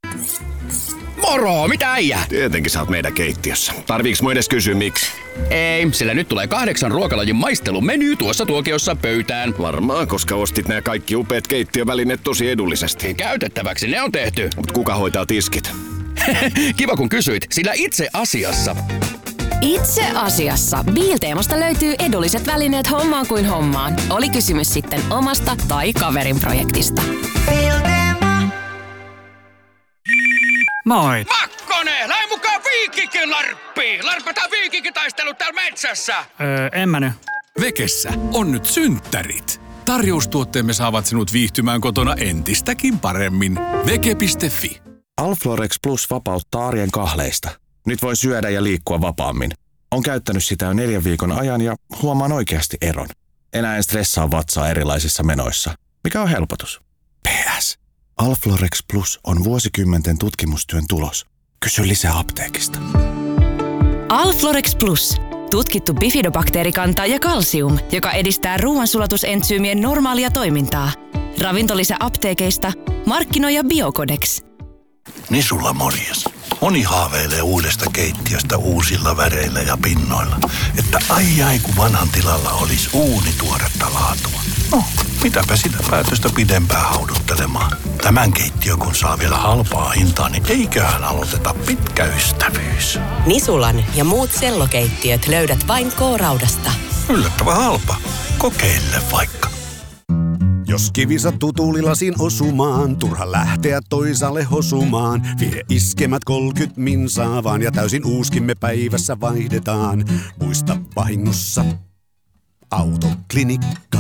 Moro, mitä äijä? Tietenkin sä oot meidän keittiössä. Tarviiks mun edes kysyä miksi? Ei, sillä nyt tulee 8 ruokalajin maistelumeny tuossa tuokiossa pöytään. Varmaan, koska ostit nämä kaikki upeat keittiövälineet tosi edullisesti. Käytettäväksi ne on tehty. Mut kuka hoitaa tiskit? Kiva kun kysyit, sillä itse asiassa Biilteemosta löytyy edulliset välineet hommaan kuin hommaan. Oli kysymys sitten omasta tai kaverin projektista. Moi! Makkonen, lähde mukaan Viikikin larppiin! Larpataan viikinkitaistelut täällä metsässä! En mä nyt. Vekessä on nyt synttärit. Tarjoustuotteemme saavat sinut viihtymään kotona entistäkin paremmin. Veke.fi. Alflorex Plus vapauttaa arjen kahleista. Nyt voi syödä ja liikkua vapaammin. On käyttänyt sitä jo 4 viikon ajan ja huomaan oikeasti eron. Enää en stressaa vatsaa erilaisissa menoissa. Mikä on helpotus? PS. Alflorex Plus on vuosikymmenten tutkimustyön tulos. Kysy lisää apteekista. Alflorex Plus. Tutkittu bifidobakteerikanta ja kalsium, joka edistää ruoansulatusentsyymien normaalia toimintaa. Ravintolisä apteekeista. Markkinoija Biocodex. Nisulla morjes. Moni haaveilee uudesta keittiöstä uusilla väreillä ja pinnoilla. Että ai kun vanhan tilalla olisi uunituoretta laatua. No, mitäpä sitä päätöstä pidempään hauduttelemaan. Tämän keittiön kun saa vielä halpaa hintaa, niin eiköhän aloiteta pitkä ystävyys. Nisulan ja muut sellokeittiöt löydät vain K-Raudasta. Yllättävän halpa. Kokeile vaikka. Jos kivi sattuu tuulilasin osumaan, turha lähteä toisaalle hosumaan. Vie iskemät 30 minsaa vaan ja täysin uuskimme päivässä vaihdetaan. Muista vahingossa Autoklinikka.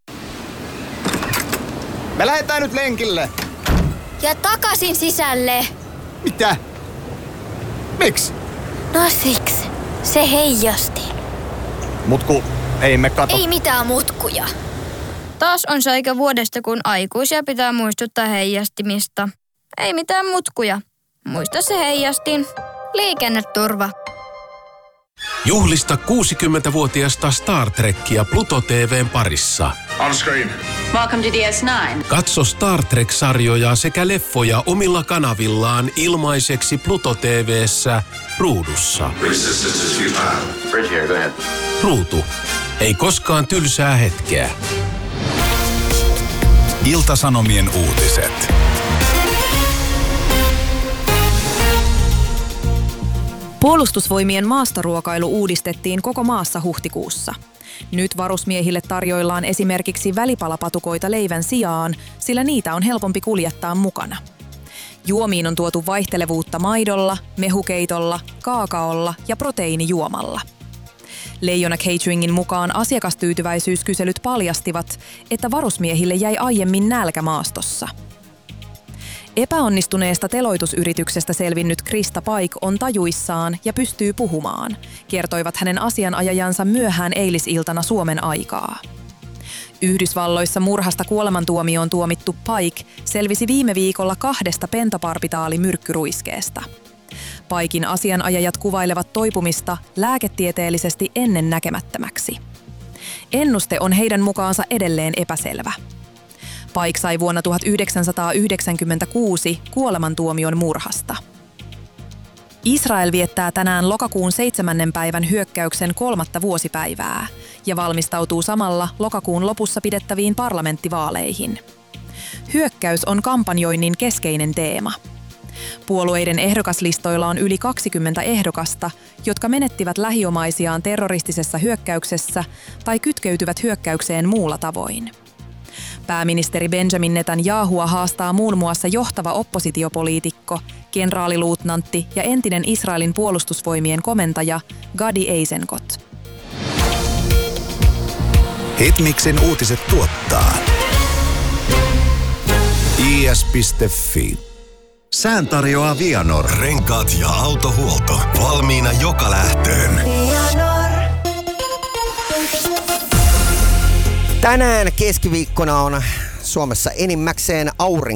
Me lähdetään nyt lenkille. Ja takaisin sisälle. Mitä? Miksi? No siksi. Se heijasti. Mutku, ei me kato. Ei mitään mutkuja. Taas on se aika vuodesta, kun aikuisia pitää muistuttaa heijastimista. Ei mitään mutkuja. Muista se heijastin. Liikenneturva. Juhlista 60-vuotiasta Star Trekkia Pluto TV:n parissa. On screen. Welcome to DS9. Katso Star Trek-sarjoja sekä leffoja omilla kanavillaan ilmaiseksi Pluto TV:ssä ruudussa. Bridge here, go ahead. Ruutu. Ei koskaan tylsää hetkeä. Ilta-Sanomien uutiset. Puolustusvoimien maastoruokailu uudistettiin koko maassa huhtikuussa. Nyt varusmiehille tarjoillaan esimerkiksi välipalapatukoita leivän sijaan, sillä niitä on helpompi kuljettaa mukana. Juomiin on tuotu vaihtelevuutta maidolla, mehukeitolla, kaakaolla ja proteiinijuomalla. Leijona Cateringin mukaan asiakastyytyväisyyskyselyt paljastivat, että varusmiehille jäi aiemmin nälkä maastossa. Epäonnistuneesta teloitusyrityksestä selvinnyt Krista Paik on tajuissaan ja pystyy puhumaan, kertoivat hänen asianajajansa myöhään eilisiltana Suomen aikaa. Yhdysvalloissa murhasta kuolemantuomioon tuomittu Paik selvisi viime viikolla 2 pentobarbitālimyrkkyruiskeesta. Paikin asianajajat kuvailevat toipumista lääketieteellisesti ennennäkemättömäksi. Ennuste on heidän mukaansa edelleen epäselvä. Paik sai vuonna 1996 kuolemantuomion murhasta. Israel viettää tänään lokakuun 7. päivän hyökkäyksen 3. vuosipäivää ja valmistautuu samalla lokakuun lopussa pidettäviin parlamenttivaaleihin. Hyökkäys on kampanjoinnin keskeinen teema. Puolueiden ehdokaslistoilla on yli 20 ehdokasta, jotka menettivät lähiomaisiaan terroristisessa hyökkäyksessä tai kytkeytyvät hyökkäykseen muulla tavoin. Pääministeri Benjamin Netanyahua haastaa muun muassa johtava oppositiopoliitikko, kenraaliluutnantti ja entinen Israelin puolustusvoimien komentaja Gadi Eisenkot. Hitmixin uutiset tuottaa is.fi. Sään tarjoaa Vianor. Renkaat ja autohuolto. Valmiina joka lähtöön. Tänään keskiviikkona on Suomessa enimmäkseen aurinko.